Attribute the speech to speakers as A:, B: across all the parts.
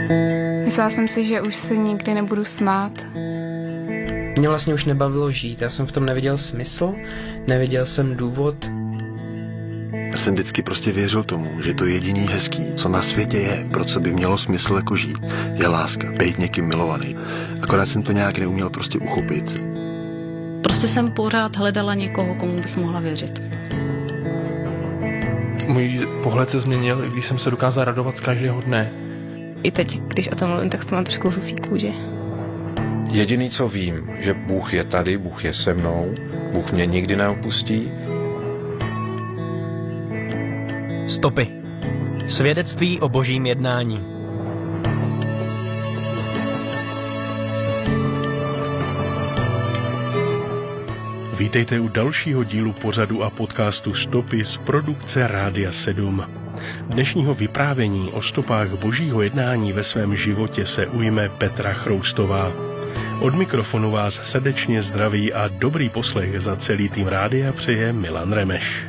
A: Myslela jsem si, že už se nikdy nebudu smát.
B: Mě vlastně už nebavilo žít, já jsem v tom neviděl smysl, neviděl jsem důvod.
C: Já jsem vždycky prostě věřil tomu, že to jediný hezký, co na světě je, pro co by mělo smysl jako žít, je láska, být někým milovaný. Akorát jsem to nějak neuměl prostě uchopit.
D: Prostě jsem pořád hledala někoho, komu bych mohla věřit.
E: Můj pohled se změnil, když jsem se dokázal radovat z každého dne.
F: I teď, když o tom mluvím, tak se mám trošku husí kůži.
G: Jediný, co vím, že Bůh je tady, Bůh je se mnou, Bůh mě nikdy neopustí.
H: Stopy. Svědectví o božím jednání.
I: Vítejte u dalšího dílu pořadu a podcastu Stopy z produkce Rádia 7. Dnešního vyprávění o stopách božího jednání ve svém životě se ujme Petra Chroustová. Od mikrofonu vás srdečně zdraví a dobrý poslech za celý tým rádia přeje Milan Remeš.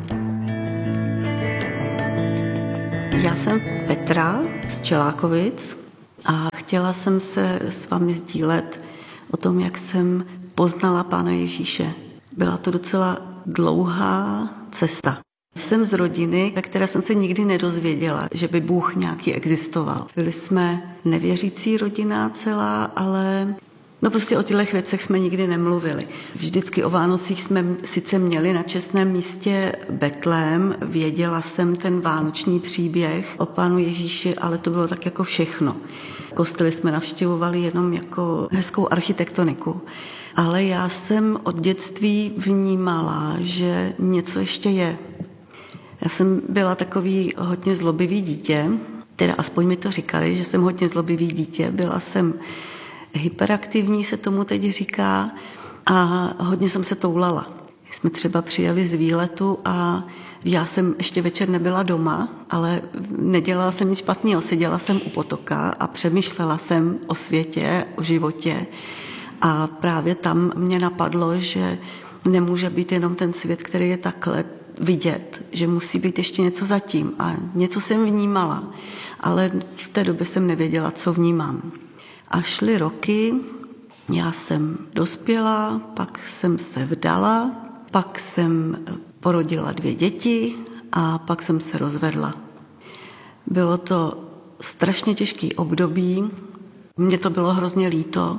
J: Já jsem Petra z Čelákovic a chtěla jsem se s vámi sdílet o tom, jak jsem poznala Pána Ježíše. Byla to docela dlouhá cesta. Jsem z rodiny, ve které jsem se nikdy nedozvěděla, že by Bůh nějaký existoval. Byli jsme nevěřící rodina celá, ale prostě o těchto věcech jsme nikdy nemluvili. Vždycky o Vánocích jsme sice měli na čestném místě Betlém, věděla jsem ten vánoční příběh o Pánu Ježíši, ale to bylo tak jako všechno. Kostely jsme navštěvovali jenom jako hezkou architektoniku. Ale já jsem od dětství vnímala, že něco ještě je. Já jsem byla takový hodně zlobivý dítě, teda aspoň mi to říkali, že jsem hodně zlobivý dítě. Byla jsem hyperaktivní, se tomu teď říká, a hodně jsem se toulala. Jsme třeba přijeli z výletu a já jsem ještě večer nebyla doma, ale nedělala jsem nic špatného. Seděla jsem u potoka a přemýšlela jsem o světě, o životě. A právě tam mě napadlo, že nemůže být jenom ten svět, který je takhle vidět, že musí být ještě něco zatím. A něco jsem vnímala, ale v té době jsem nevěděla, co vnímám. A šly roky, já jsem dospěla, pak jsem se vdala, pak jsem porodila 2 děti a pak jsem se rozvedla. Bylo to strašně těžký období, mně to bylo hrozně líto.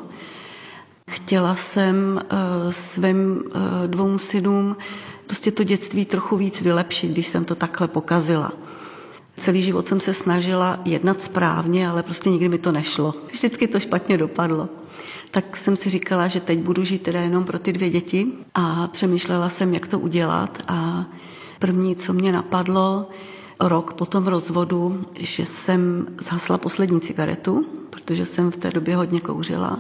J: Chtěla jsem svým 2 synům prostě to dětství trochu víc vylepšit, když jsem to takhle pokazila. Celý život jsem se snažila jednat správně, ale prostě nikdy mi to nešlo. Vždycky to špatně dopadlo. Tak jsem si říkala, že teď budu žít teda jenom pro ty 2 děti a přemýšlela jsem, jak to udělat. A první, co mě napadlo, rok po tom rozvodu, že jsem zhasla poslední cigaretu, protože jsem v té době hodně kouřila.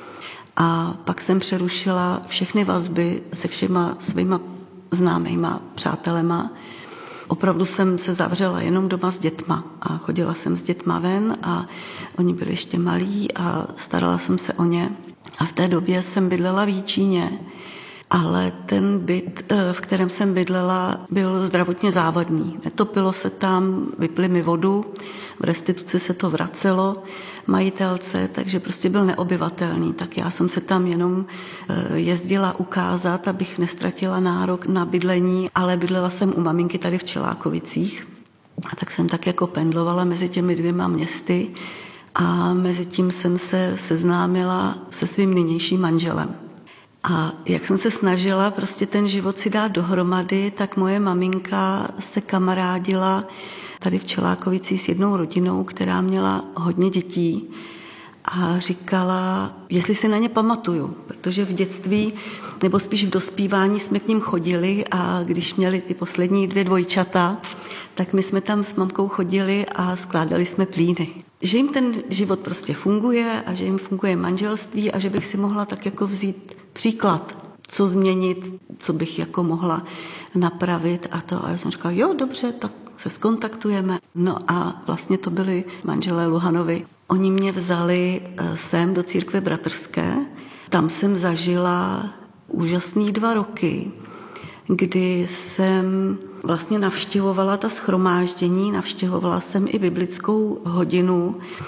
J: A pak jsem přerušila všechny vazby se všema svýma známejma přátelema. Opravdu jsem se zavřela jenom doma s dětma a chodila jsem s dětma ven a oni byli ještě malí a starala jsem se o ně. A v té době jsem bydlela v Jičíně, ale ten byt, v kterém jsem bydlela, byl zdravotně závadný. Netopilo se tam, vypli mi vodu, v restituci se to vracelo majitelce, takže prostě byl neobyvatelný. Tak já jsem se tam jenom jezdila ukázat, abych nestratila nárok na bydlení, ale bydlela jsem u maminky tady v Čelákovicích. A tak jsem tak jako pendlovala mezi těmi 2 městy a mezi tím jsem se seznámila se svým nynějším manželem. A jak jsem se snažila prostě ten život si dát dohromady, tak moje maminka se kamarádila tady v Čelákovicích s jednou rodinou, která měla hodně dětí a říkala, jestli si na ně pamatuju, protože v dětství, nebo spíš v dospívání jsme k ním chodili a když měli ty poslední 2 dvojčata, tak my jsme tam s mamkou chodili a skládali jsme plíny. Že jim ten život prostě funguje a že jim funguje manželství a že bych si mohla tak jako vzít příklad, co změnit, co bych jako mohla napravit a to. A já jsem říkala, jo, dobře, tak se skontaktujeme. No a vlastně to byli manželé Luhanovi. Oni mě vzali sem do církve bratrské. Tam jsem zažila úžasný 2 roky, kdy jsem vlastně navštěvovala ta shromáždění, navštěvovala jsem i biblickou hodinu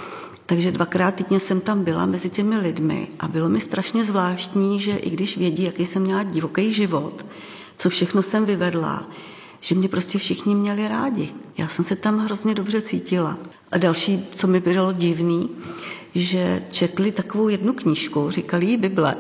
J: Takže 2krát týdně jsem tam byla mezi těmi lidmi a bylo mi strašně zvláštní, že i když vědí, jaký jsem měla divoký život, co všechno jsem vyvedla, že mě prostě všichni měli rádi. Já jsem se tam hrozně dobře cítila. A další, co mi bylo divný, že četli takovou jednu knížku, říkali jí Bible.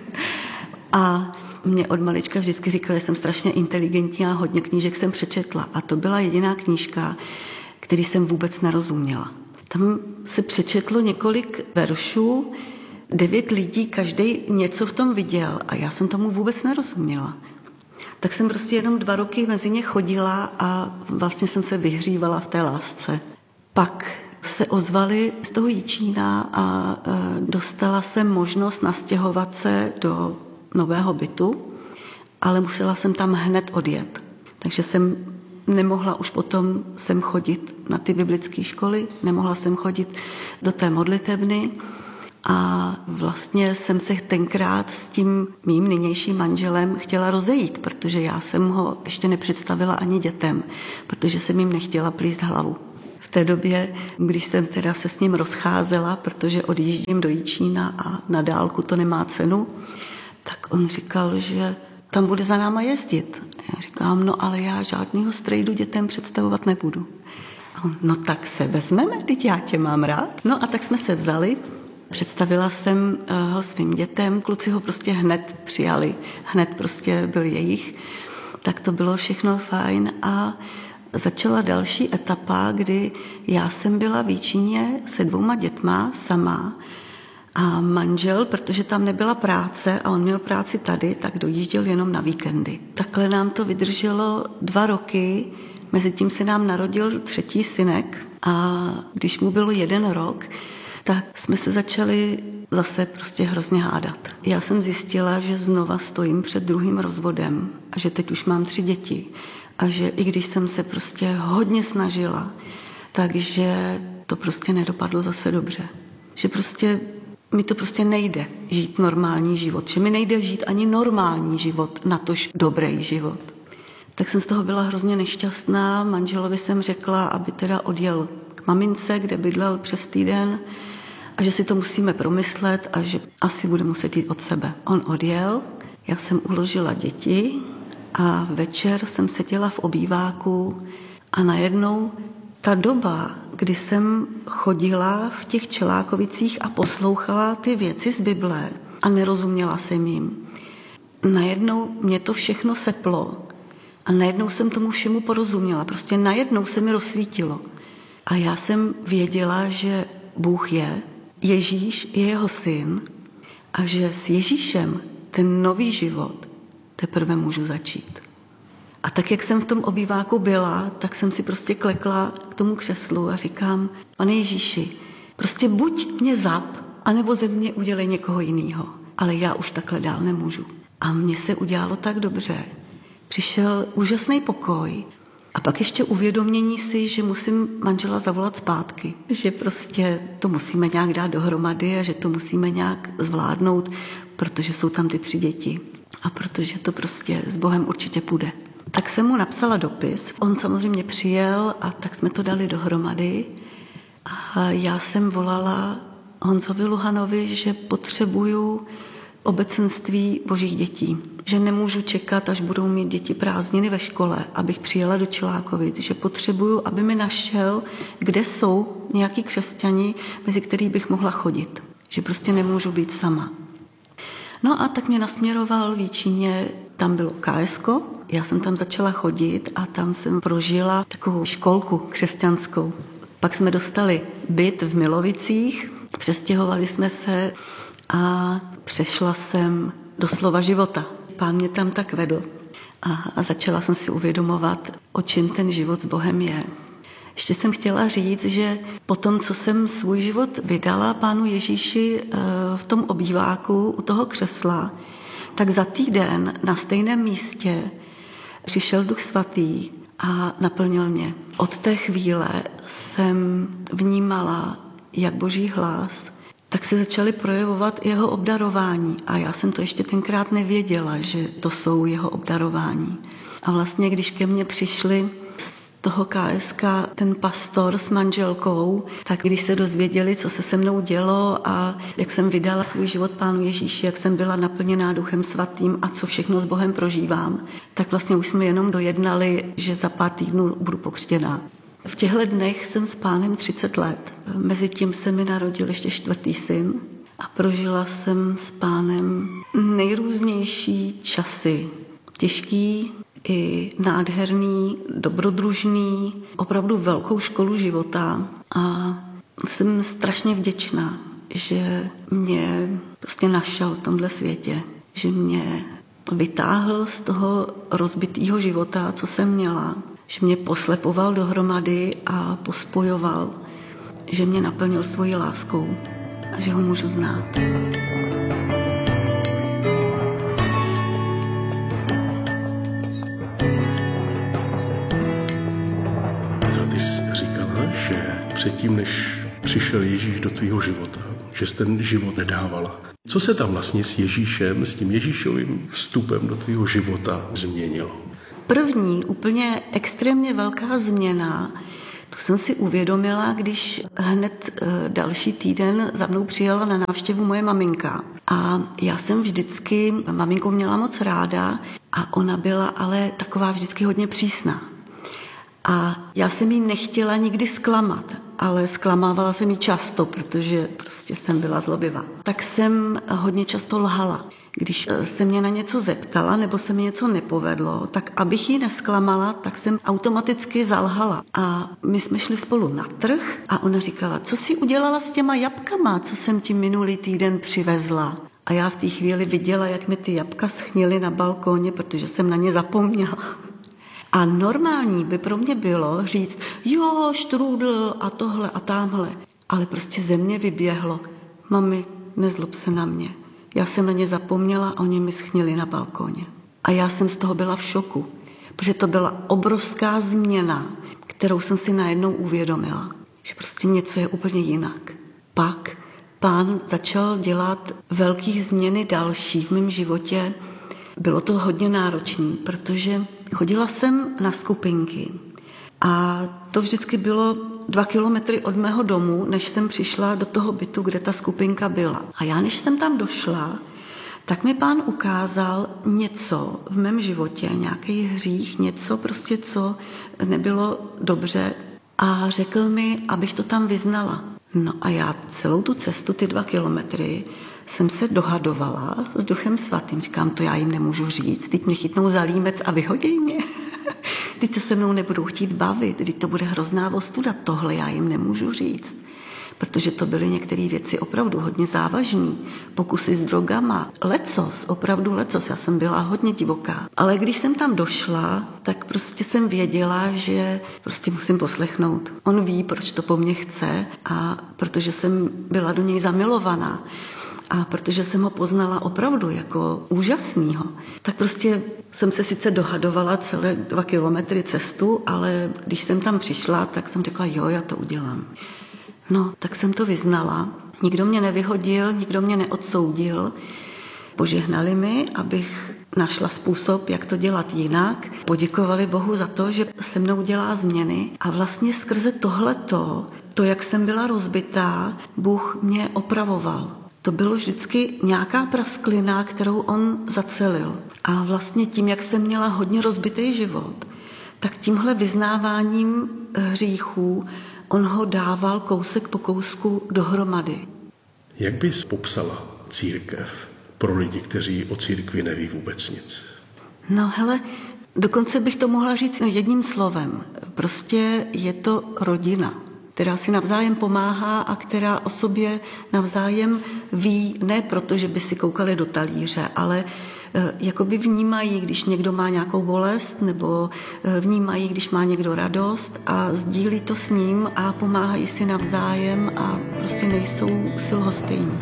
J: A mě od malička vždycky říkali, že jsem strašně inteligentní a hodně knížek jsem přečetla. A to byla jediná knížka, který jsem vůbec nerozuměla. Tam se přečetlo několik veršů, 9 lidí, každý něco v tom viděl a já jsem tomu vůbec nerozuměla. Tak jsem prostě jenom 2 roky mezi ně chodila a vlastně jsem se vyhřívala v té lásce. Pak se ozvali z toho Jičína a dostala jsem možnost nastěhovat se do nového bytu, ale musela jsem tam hned odjet. Takže jsem nemohla už potom sem chodit na ty biblické školy, nemohla jsem chodit do té modlitebny a vlastně jsem se tenkrát s tím mým nynějším manželem chtěla rozejít, protože já jsem ho ještě nepředstavila ani dětem, protože jsem jim nechtěla plíst hlavu. V té době, když jsem teda se s ním rozcházela, protože odjíždím do Jičína a na dálku to nemá cenu, tak on říkal, že tam bude za náma jezdit. Já říkám, no ale já žádnýho strejdu dětem představovat nebudu. A on, no tak se vezmeme, teď já tě mám rád. No a tak jsme se vzali, představila jsem ho svým dětem, kluci ho prostě hned přijali, hned prostě byl jejich, tak to bylo všechno fajn a začala další etapa, kdy já jsem byla v Jičíně se 2 dětma sama a manžel, protože tam nebyla práce a on měl práci tady, tak dojížděl jenom na víkendy. Takhle nám to vydrželo 2 roky, mezitím se nám narodil 3. synek a když mu bylo 1 rok, tak jsme se začali zase prostě hrozně hádat. Já jsem zjistila, že znova stojím před druhým rozvodem a že teď už mám 3 děti a že i když jsem se prostě hodně snažila, takže to prostě nedopadlo zase dobře. Že prostě mi to prostě nejde žít normální život, že mi nejde žít ani normální život, natož dobrý život. Tak jsem z toho byla hrozně nešťastná, manželovi jsem řekla, aby teda odjel k mamince, kde bydlel přes týden a že si to musíme promyslet a že asi bude muset jít od sebe. On odjel, já jsem uložila děti a večer jsem seděla v obýváku a najednou ta doba, kdy jsem chodila v těch Čelákovicích a poslouchala ty věci z Bible a nerozuměla jsem jim, najednou mě to všechno seplo a najednou jsem tomu všemu porozuměla. Prostě najednou se mi rozsvítilo. A já jsem věděla, že Bůh je, Ježíš je jeho syn a že s Ježíšem ten nový život teprve můžu začít. A tak, jak jsem v tom obýváku byla, tak jsem si prostě klekla k tomu křeslu a říkám, Pane Ježíši, prostě buď mě zap, anebo ze mě udělej někoho jinýho. Ale já už takhle dál nemůžu. A mně se udělalo tak dobře. Přišel úžasný pokoj a pak ještě uvědomění si, že musím manžela zavolat zpátky. Že prostě to musíme nějak dát dohromady a že to musíme nějak zvládnout, protože jsou tam ty 3 děti. A protože to prostě s Bohem určitě půjde. Tak jsem mu napsala dopis, on samozřejmě přijel a tak jsme to dali dohromady a já jsem volala Honzovi Luhanovi, že potřebuju obecenství božích dětí, že nemůžu čekat, až budou mít děti prázdniny ve škole, abych přijela do Čelákovic, že potřebuju, aby mi našel, kde jsou nějaký křesťani, mezi který bych mohla chodit, že prostě nemůžu být sama. No a tak mě nasměroval v Jičíně, tam bylo KSko, já jsem tam začala chodit a tam jsem prožila takovou školku křesťanskou. Pak jsme dostali byt v Milovicích, přestěhovali jsme se a přešla jsem do slova života. Pán mě tam tak vedl a začala jsem si uvědomovat, o čem ten život s Bohem je. Ještě jsem chtěla říct, že po tom, co jsem svůj život vydala Pánu Ježíši v tom obýváku u toho křesla, tak za týden na stejném místě přišel Duch Svatý a naplnil mě. Od té chvíle jsem vnímala, jak Boží hlas, tak se začaly projevovat jeho obdarování. A já jsem to ještě tenkrát nevěděla, že to jsou jeho obdarování. A vlastně, když ke mně přišli z toho KSK ten pastor s manželkou, tak když se dozvěděli, co se se mnou dělo a jak jsem vydala svůj život Pánu Ježíši, jak jsem byla naplněná Duchem Svatým a co všechno s Bohem prožívám, tak vlastně už jsme jenom dojednali, že za pár týdnů budu pokřtěná. V těchto dnech jsem s Pánem 30 let. Mezitím se mi narodil ještě 4. syn a prožila jsem s Pánem nejrůznější časy. Těžký i nádherný, dobrodružný, opravdu velkou školu života a jsem strašně vděčná, že mě prostě našel v tomhle světě, že mě vytáhl z toho rozbitého života, co jsem měla, že mě poslepoval dohromady a pospojoval, že mě naplnil svojí láskou a že ho můžu znát.
I: Ty jsi říkala, že předtím, než přišel Ježíš do tvýho života, že jsi ten život nedávala. Co se tam vlastně s Ježíšem, s tím Ježíšovým vstupem do tvýho života změnilo?
J: První úplně extrémně velká změna, to jsem si uvědomila, když hned další týden za mnou přijela na návštěvu moje maminka. A já jsem vždycky maminku měla moc ráda a ona byla ale taková vždycky hodně přísná. A já jsem jí nechtěla nikdy zklamat, ale zklamávala jsem jí často, protože prostě jsem byla zlobivá. Tak jsem hodně často lhala. Když se mě na něco zeptala nebo se mi něco nepovedlo, tak abych ji nesklamala, tak jsem automaticky zalhala. A my jsme šli spolu na trh a ona říkala, co jsi udělala s těma jabkama, co jsem ti minulý týden přivezla. A já v té chvíli viděla, jak mi ty jabka schnily na balkóně, protože jsem na ně zapomněla. A normální by pro mě bylo říct, jo, štrůdl a tohle a támhle. Ale prostě ze mě vyběhlo, mami, nezlob se na mě. Já jsem na ně zapomněla a oni mi schnili na balkóně. A já jsem z toho byla v šoku, protože to byla obrovská změna, kterou jsem si najednou uvědomila, že prostě něco je úplně jinak. Pak Pán začal dělat velké změny další v mém životě. Bylo to hodně náročné, protože chodila jsem na skupinky a to vždycky bylo 2 kilometry od mého domu, než jsem přišla do toho bytu, kde ta skupinka byla. A já, než jsem tam došla, tak mi Pán ukázal něco v mém životě, nějaký hřích, něco prostě, co nebylo dobře a řekl mi, abych to tam vyznala. No a já celou tu cestu, ty 2 kilometry, jsem se dohadovala s Duchem Svatým. Říkám, to já jim nemůžu říct, teď mě chytnou za límec a vyhodí mě. Teď se se mnou nebudou chtít bavit, teď to bude hrozná ostuda. Tohle já jim nemůžu říct, protože to byly některé věci opravdu hodně závažné. Pokusy s drogama, opravdu lecos. Já jsem byla hodně divoká. Ale když jsem tam došla, tak prostě jsem věděla, že prostě musím poslechnout. On ví, proč to po mně chce a protože jsem byla do něj zamilovaná. A protože jsem ho poznala opravdu jako úžasnýho, tak prostě jsem se sice dohadovala celé 2 kilometry cestu, ale když jsem tam přišla, tak jsem řekla, jo, já to udělám. No, tak jsem to vyznala. Nikdo mě nevyhodil, nikdo mě neodsoudil. Požehnali mi, abych našla způsob, jak to dělat jinak. Poděkovali Bohu za to, že se mnou dělá změny. A vlastně skrze tohleto, to, jak jsem byla rozbitá, Bůh mě opravoval. To bylo vždycky nějaká prasklina, kterou on zacelil. A vlastně tím, jak jsem měla hodně rozbitý život, tak tímhle vyznáváním hříchů on ho dával kousek po kousku dohromady.
I: Jak bys popsala církev pro lidi, kteří o církvi neví vůbec nic?
J: No hele, dokonce bych to mohla říct jedním slovem. Prostě je to rodina, která si navzájem pomáhá a která o sobě navzájem ví, ne proto, že by si koukali do talíře, ale jakoby vnímají, když někdo má nějakou bolest, nebo vnímají, když má někdo radost a sdílí to s ním a pomáhají si navzájem a prostě nejsou si lhostejní.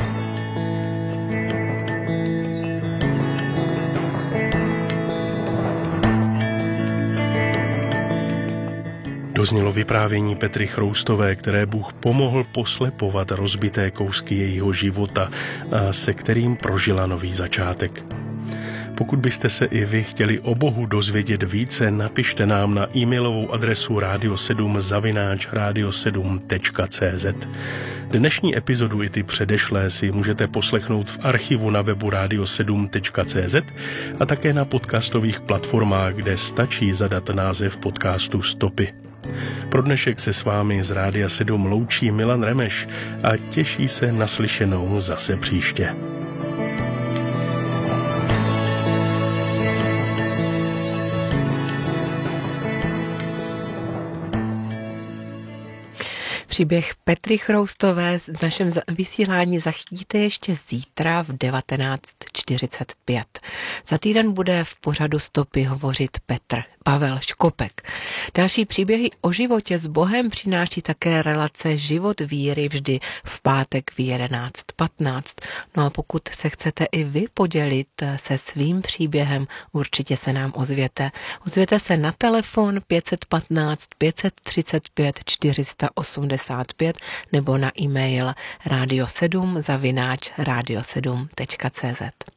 I: Doznělo vyprávění Petry Chroustové, které Bůh pomohl poslepovat rozbité kousky jejího života, se kterým prožila nový začátek. Pokud byste se i vy chtěli o Bohu dozvědět více, napište nám na e-mailovou adresu radio7@radio7.cz. Dnešní epizodu i ty předešlé si můžete poslechnout v archivu na webu radio7.cz a také na podcastových platformách, kde stačí zadat název podcastu Stopy. Pro dnešek se s vámi z Rádia 7 loučí Milan Remeš a těší se na slyšenou zase příště.
K: Příběh Petry Chroustové v našem vysílání zachytíte ještě zítra v 19:45. Za týden bude v pořadu Stopy hovořit Pavel Škopek. Další příběhy o životě s Bohem přináší také relace Život víry vždy v pátek v 11:15. No a pokud se chcete i vy podělit se svým příběhem, určitě se nám ozvěte. Ozvěte se na telefon 515 535 485 nebo na e-mail radio7@radio7.cz.